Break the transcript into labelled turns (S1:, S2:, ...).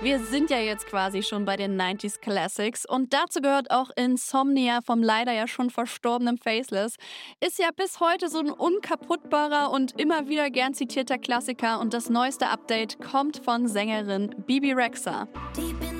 S1: Wir sind ja jetzt quasi schon bei den 90s Classics und dazu gehört auch Insomnia vom leider ja schon verstorbenen Faceless. Ist ja bis heute so ein unkaputtbarer und immer wieder gern zitierter Klassiker und das neueste Update kommt von Sängerin Bibi Rexha.
S2: Deep in